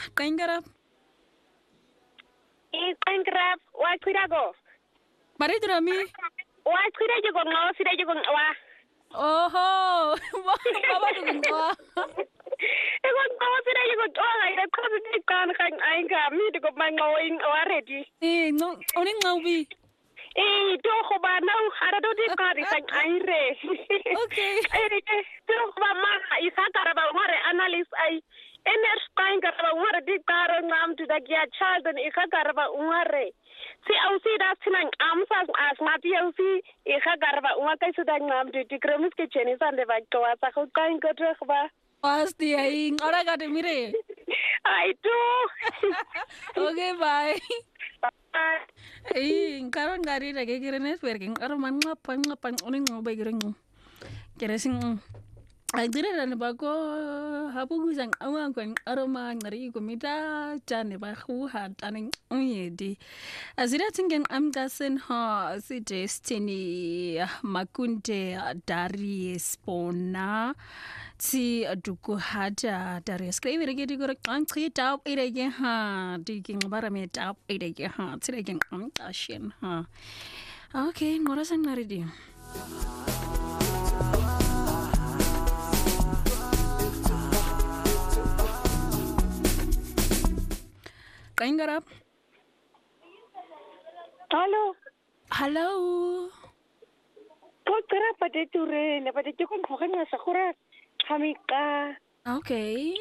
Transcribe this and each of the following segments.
Kaingarap. Kaingarap. Wa kirago. Mari drami. Wa kirago ko no sirago ko wa. Oho. Baba dugwa. Ego no sirago ko to ga ko ni kan ainga mi de ko mangoing wa ready. No, oni ngaubi. To ko ba na ara do di ka ri kan aire. Okay. To ko ba ma isa karaba ngore analyst ai. Ener kaingaraba ngore di karo ngam to da ya child and ikagaraba ngore. Si ausi da sinan amsa as mati ausi ikagaraba ngaka suda ngam to tikremis ke cheni sande ba to asa ko kain ko ba. Pasti ai ngora ga de mire. Ai do. Okay, bye. Karang gari da ke kire network ngaro man ngapa oni ngobe kire ngo. Kire sing Agdire dan bako hapu gusang awang kan aroma ngari komita jane ba khu ha taning uyedi azira tingen am gasen ha si destiny makunde dari spona si aduku haja dari skrive rege di gor kan tri tap irege ha di king bara me tap irege ha tirege am tashin ha okay ngorasan ngari di Kaingarap. Hello. Ko tera pade ture le pade ko ko nga sakura kamika. Okay.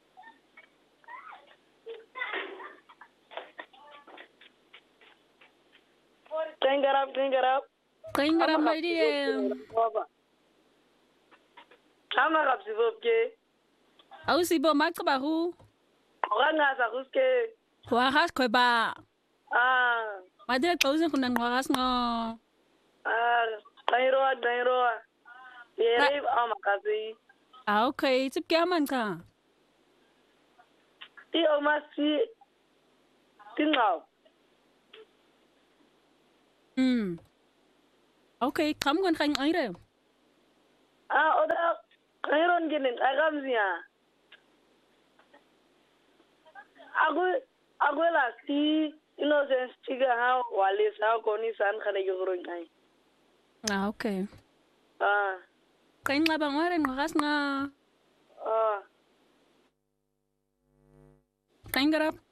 Kaingarap. Kaingarap mai di. Kama kapsi bobke. Au si bo mak bahu. Nga sa kuske. Waras ko ba? Madre pausa kunang waras ngo. Dairo. Yere amakasi. Okay, tip kya man ka? Ti omasi. Tingaw. Okay, kam kon kang aire. Oda kairon ginin agamziya. Aguela si innocence tiga ha wale sa koni san khane yoro ngai. Okay. Kain nga bang waren waras nga. Kain garap.